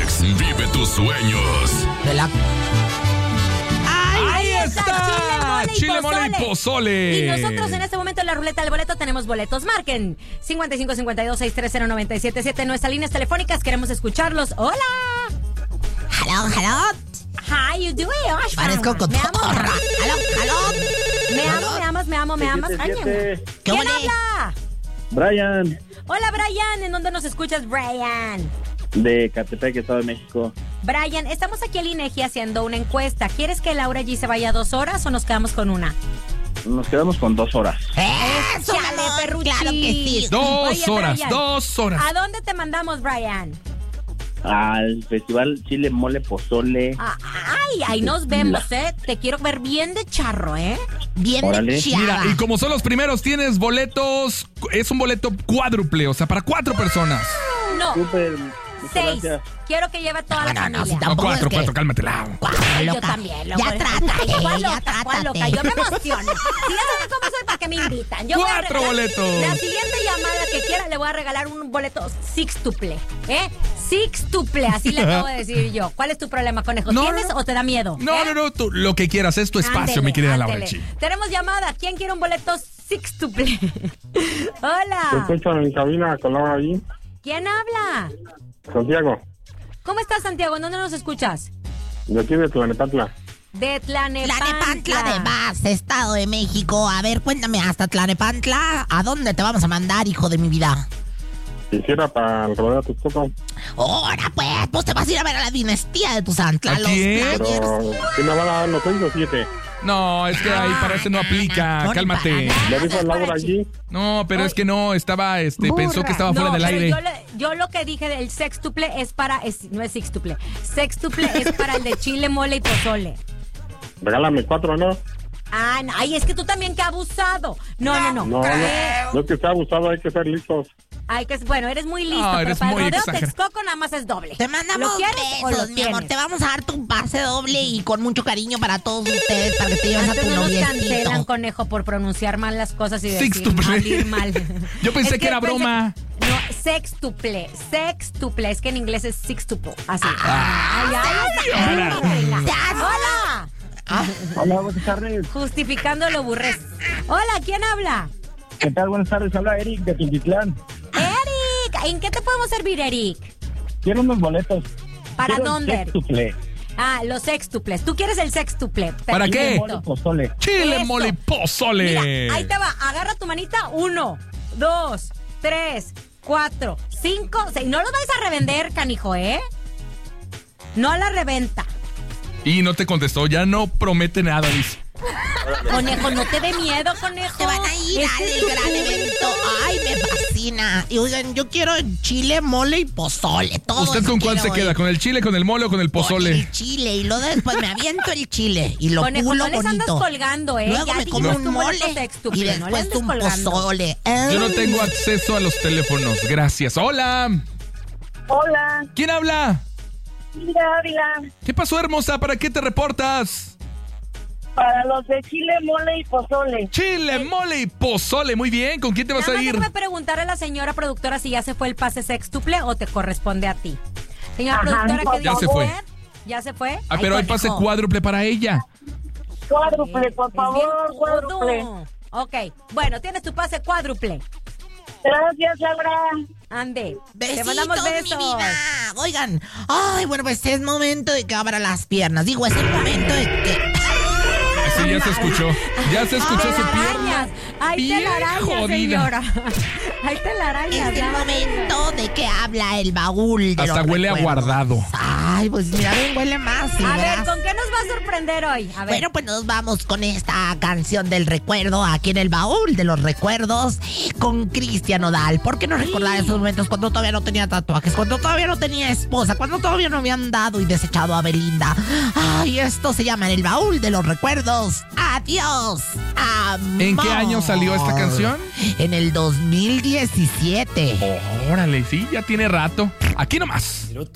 Alex, vive tus sueños. ¡Ahí está! Chile, mole y pozole. Y nosotros en este momento en la ruleta del boleto tenemos boletos. Marquen 5552-630-977. Nuestras líneas telefónicas, queremos escucharlos. ¡Hola! Hello. How you doing? Parezco cotorra. Hello. Me amas. ¿Qué ¿Quién habla? Brian, Hola, Brian. ¿En dónde nos escuchas, Brian? de Catepec, Estado de México. Brian, estamos aquí en INEGI haciendo una encuesta. ¿Quieres que Laura G se vaya 2 horas o nos quedamos con una? Nos quedamos con 2 horas. ¡Eso, Chale, mamón! perruchis. Claro que sí. 2 Oye, horas, Brian, 2 horas. ¿A dónde te mandamos, Brian? Al Festival Chile, Mole, Pozole. Ay, ahí nos vemos, ¿eh? Te quiero ver bien de charro, ¿eh? Bien Órale. de chiava. Mira, y como son los primeros, tienes boletos. Es un boleto cuádruple, o sea, para 4 personas. No, Súper. Muchas 6. gracias. Quiero que lleve toda la No, familia. si No, tampoco 4, es que- 4, cálmatela. Ay, yo loca. también. Ya trátate, ¿Cuál ya loca? ¿Cuál loca? trátate. Yo me emociono. Si ya saben cómo soy, ¿para qué me invitan? Yo voy a 4 regalar- boletos. La siguiente llamada que quiera le voy a regalar un boleto sextuple. Sextuple, así le acabo de decir yo. ¿Cuál es tu problema, conejo? No, ¿Tienes no. o te da miedo? No, tú lo que quieras, es tu espacio, Ándele, mi querida Laura ándele. G. Tenemos llamada. ¿Quién quiere un boleto sextuple? Hola. escucho en cabina con Laura ahí. ¿Quién habla? Santiago, ¿Cómo estás, Santiago? ¿Dónde nos escuchas? de aquí de Tlanepantla. De Tlanepantla. Tlanepantla de Vaz, Estado de México. A ver, cuéntame, hasta Tlanepantla, ¿a dónde te vamos a mandar, hijo de mi vida? Quisiera para el rodeo Texcoco, Ahora pues te vas a ir a ver a la dinastía de Tuzantla, ¿A los quién? Players. pero ¿sí me van a dar los 6 o 7? No, es que ahí para ese no aplica. no, Cálmate. ni para Le dijo para Laura chi- allí. No, pero es que no, estaba, pensó que estaba fuera No, del pero aire. yo lo que dije del sextuple es para, no es sextuple, sextuple es para el de chile, mole y pozole. Regálame 4, ¿no? Ah, no, ay, es que tú también, que abusado. No. No es que sea abusado, hay que ser listos. Ay, que bueno, eres muy listo, No, pero eres para muy el rodeo exagerado. Texcoco nada más es doble. Te mandamos ¿Lo quieres o lo besos, mi amor. tienes? Te vamos a dar tu pase doble y con mucho cariño para todos ustedes, para que te lleves a Antes tu no nos noviecito. cancelan, conejo, por pronunciar mal las cosas y decir Sextuple. mal, ir mal. Yo pensé Es que era broma. No, sextuple. Es que en inglés es sextuple. Así. Ay, ahora. Hola. Hola, buenas tardes. Justificando lo burres. Hola, ¿quién habla? ¿Qué tal? Buenas tardes. Habla Eric de Tintitlán. Eric. ¿En qué te podemos servir, Eric? Quiero unos boletos. ¿Para Quiero el dónde? sextuple. Ah, los sextuples. ¿Tú quieres el sextuple? ¿Para qué? Chile, mole, pozole. Chile, Eso. mole y pozole. Mira, ahí te va. Agarra tu manita. 1, 2, 3, 4, 5, 6. No los vais a revender, canijo, ¿eh? No a la reventa. Y no te contestó, ya no promete nada, dice. Conejo, no te dé miedo, conejo. Te van a ir Este es al tu gran público. evento. Ay, me fascina. Y oigan, yo quiero chile, mole y pozole. Todo ¿Usted eso con cuál se quiero, queda? ¿Con el chile, con el mole o con el Con pozole? el chile. Y luego después me aviento el chile. Y lo Conejo, culo no les andas bonito. colgando, ¿eh? Luego Ya me dijimos como tu un boleto mole. sextuple, Y no le después andes un colgando. pozole. Yo no tengo acceso a los teléfonos, gracias. Hola, Hola, ¿quién habla? mira Ávila, ¿Qué pasó, hermosa? ¿Para qué te reportas? para los de chile, mole y pozole. Chile, mole y pozole, muy bien. ¿Con quién te vas Nada a más ir? déjame preguntar a la señora productora si ya se fue el pase sextuple o te corresponde a ti. Señora Ajá, productora, ¿qué ya dice se fue. usted? ¿Ya se fue? Ah, Ay, pero hay conejo. pase cuádruple para ella. Cuádruple, por Es favor, bien cuádruple. codo. Ok, bueno, tienes tu pase cuádruple. Gracias, Laura. Ande, Besitos, te mandamos besos. mi vida. Oigan, ay, bueno, pues es momento de que abra las piernas. Digo, es el momento de que... Sí, ya se escuchó. Ya se escuchó su pierna. Telarañas. Hay bien telarañas, jodida. señora. Hay telarañas. Es el ¿no? momento de que habla el baúl de Hasta los huele a recuerdos. guardado. Ay, pues mira, ven, huele más. sí, A ver, verás. ¿con qué nos va a sorprender hoy? A ver. Bueno, pues nos vamos con esta canción del recuerdo aquí en el baúl de los recuerdos con Cristian Nodal. ¿Por qué no recordar esos momentos cuando todavía no tenía tatuajes, cuando todavía no tenía esposa, cuando todavía no habían dado y desechado a Belinda? Ay, esto se llama en el baúl de los recuerdos. Adiós, amor. ¿En qué año salió esta canción? En el 2017. Órale, sí, ya tiene rato. Aquí nomás.